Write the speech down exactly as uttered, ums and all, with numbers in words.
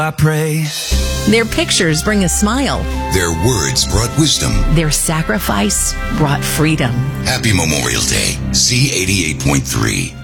I pray. Their pictures bring a smile. Their words brought wisdom. Their sacrifice brought freedom. Happy Memorial Day. Z eighty-eight point three.